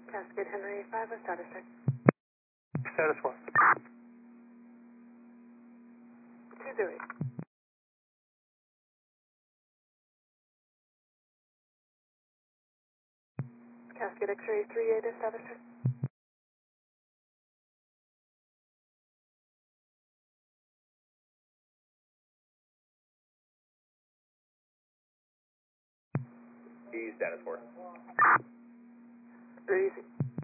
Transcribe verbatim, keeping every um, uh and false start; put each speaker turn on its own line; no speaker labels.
Cascade Henry five, a status check.
Status what?
two zero eight. Cascade X-ray three eight, a status check.
E status four.
Breezy.